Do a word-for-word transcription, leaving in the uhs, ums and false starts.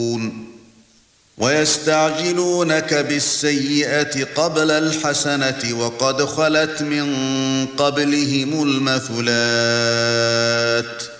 وَيَسْتَعْجِلُونَكَ بِالسَّيِّئَةِ قَبْلَ الْحَسَنَةِ وَقَدْ خَلَتْ مِنْ قَبْلِهِمُ الْمَثُلَاتُ